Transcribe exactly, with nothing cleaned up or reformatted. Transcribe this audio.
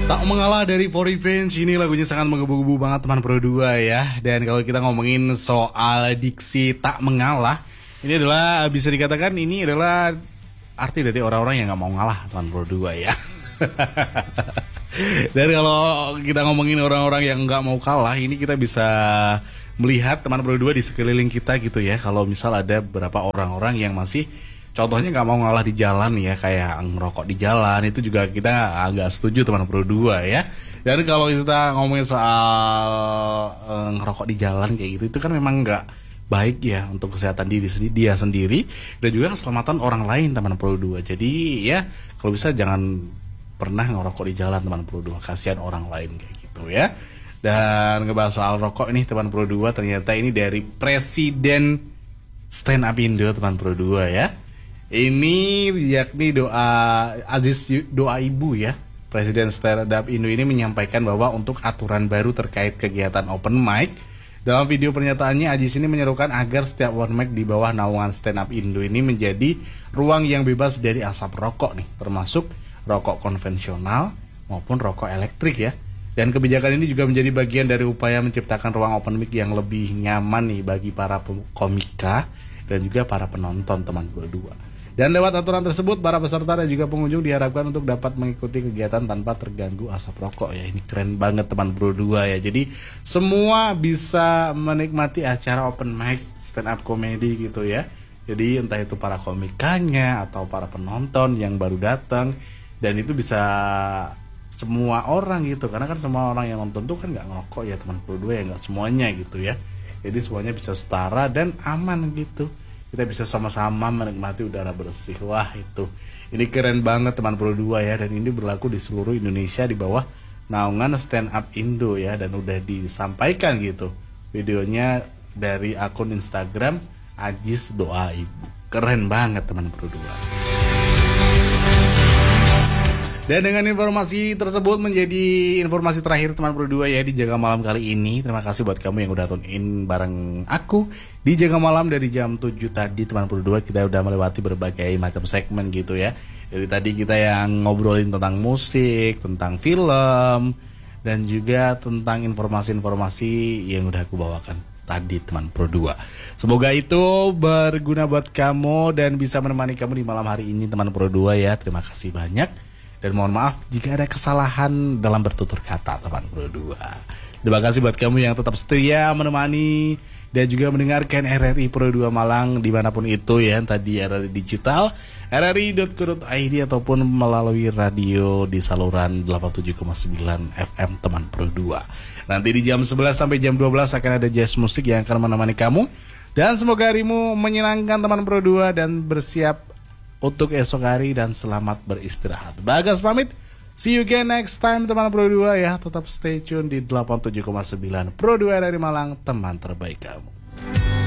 Tak mengalah dari For Revenge, ini lagunya sangat menggebu-gebu banget teman Pro dua ya. Dan kalau kita ngomongin soal diksi tak mengalah, ini adalah bisa dikatakan ini adalah arti dari orang-orang yang gak mau ngalah teman Pro dua ya. Dan kalau kita ngomongin orang-orang yang gak mau kalah, ini kita bisa melihat teman Pro dua di sekeliling kita gitu ya. Kalau misal ada beberapa orang-orang yang masih contohnya nggak mau ngalah di jalan ya, kayak ngerokok di jalan, itu juga kita agak setuju teman Pro dua ya. Dan kalau kita ngomongin soal uh, ngerokok di jalan kayak gitu, itu kan memang nggak baik ya untuk kesehatan diri sendiri, dia sendiri dan juga keselamatan orang lain teman Pro dua. Jadi ya kalau bisa jangan pernah ngerokok di jalan teman Pro dua, kasihan orang lain kayak gitu ya. Dan ngebahas soal rokok ini teman Pro dua, ternyata ini dari Presiden Stand Up Indo teman Pro dua ya. Ini yakni doa Aziz Doa Ibu ya. Presiden Stand Up Indo ini menyampaikan bahwa untuk aturan baru terkait kegiatan open mic, dalam video pernyataannya Aziz ini menyerukan agar setiap open mic di bawah naungan Stand Up Indo ini menjadi ruang yang bebas dari asap rokok nih, termasuk rokok konvensional maupun rokok elektrik ya. Dan kebijakan ini juga menjadi bagian dari upaya menciptakan ruang open mic yang lebih nyaman nih bagi para komika dan juga para penonton teman Pro dua. Dan lewat aturan tersebut, para peserta dan juga pengunjung diharapkan untuk dapat mengikuti kegiatan tanpa terganggu asap rokok ya. Ini keren banget teman Pro dua ya. Jadi semua bisa menikmati acara open mic stand up comedy gitu ya. Jadi entah itu para komikanya atau para penonton yang baru datang, dan itu bisa semua orang gitu. Karena kan semua orang yang nonton tuh kan nggak ngerokok ya teman Pro dua ya, nggak semuanya gitu ya. Jadi semuanya bisa setara dan aman gitu. Kita bisa sama-sama menikmati udara bersih. Wah itu, ini keren banget teman Pro dua ya. Dan ini berlaku di seluruh Indonesia di bawah naungan Stand Up Indo ya. Dan udah disampaikan gitu videonya dari akun Instagram Aziz Doa Ibu. Keren banget teman Pro dua. Dan dengan informasi tersebut menjadi informasi terakhir teman Pro dua ya di Jaga Malam kali ini. Terima kasih buat kamu yang udah tune in bareng aku di Jaga Malam dari jam tujuh tadi teman Pro dua. Kita udah melewati berbagai macam segmen gitu ya. Dari tadi kita yang ngobrolin tentang musik, tentang film, dan juga tentang informasi-informasi yang udah aku bawakan tadi teman Pro dua. Semoga itu berguna buat kamu dan bisa menemani kamu di malam hari ini teman Pro dua ya. Terima kasih banyak. Dan mohon maaf jika ada kesalahan dalam bertutur kata teman Pro dua. Terima kasih buat kamu yang tetap setia menemani dan juga mendengarkan R R I Pro dua Malang dimanapun itu ya. Tadi R R I Digital, R R I dot co dot i d ataupun melalui radio di saluran delapan puluh tujuh koma sembilan F M teman Pro dua. Nanti di jam sebelas sampai jam dua belas akan ada jazz musik yang akan menemani kamu. Dan semoga harimu menyenangkan teman Pro dua dan bersiap untuk esok hari dan selamat beristirahat. Bagas pamit. See you again next time teman Pro dua ya. Tetap stay tune di delapan puluh tujuh koma sembilan Pro dua R R I Malang, teman terbaik kamu.